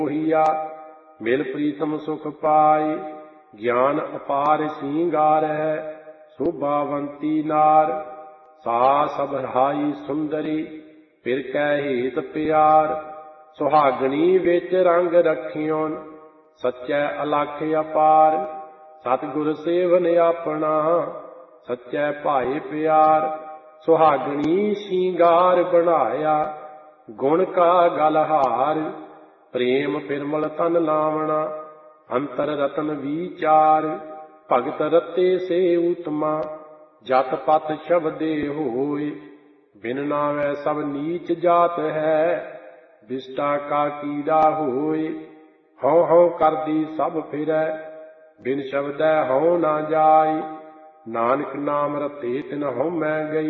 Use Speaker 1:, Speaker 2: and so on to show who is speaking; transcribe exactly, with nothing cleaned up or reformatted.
Speaker 1: ਹੋਈਆ। ਮਿਲ ਪ੍ਰੀਤਮ ਸੁਖ ਪਾਈ ਗਿਆਨ ਅਪਾਰ ਸਿੰਗਾਰ ਹੈ। ਸ਼ੋਭਾਵੰਤੀ ਨਾਰ ਸਾ ਸਭ ਰਹਾਈ ਸੁੰਦਰੀ ਫਿਰ ਕੈ ਹੇਤ ਪਿਆਰ। ਸੁਹਾਗਣੀ ਵਿੱਚ ਰੰਗ ਰੱਖਿਓਨ ਸੱਚੈ ਅਲਖ ਅਪਾਰ। ਸਤਿਗੁਰ ਸੇਵਨ ਆਪਣਾ ਸੱਚੈ ਭਾਏ ਪਿਆਰ। ਸੁਹਾਗਣੀ ਸ਼ਿੰਗਾਰ ਬਣਾਇਆ ਗੁਣ ਕਾ ਗਲਹਾਰ। ਪ੍ਰੇਮ ਪਿਰਮਲ ਤਨ ਲਾਵਣਾ ਅੰਤਰ ਰਤਨ ਵਿਚਾਰ। ਭਗਤ ਰਤੇ ਸੇ ਉਤਮਾ ਜਤ ਪਤ ਸ਼ਬਦੇ ਹੋਏ। ਬਿਨ ਨਾਵੈ ਸਭ ਨੀਚ ਜਾਤ ਹੈ ਵਿਸ਼ਟਾ ਕਾ ਕੀੜਾ ਹੋਏ। ਹਉ ਹਉ ਕਰਦੀ ਸਭ ਫਿਰੈ ਬਿਨ ਸ਼ਬਦੈ ਹਉ ਨਾ ਜਾਈ। ਨਾਨਕ ਨਾਮ ਰਤੇ ਤਿਨ ਹਉਮੈ ਗਈ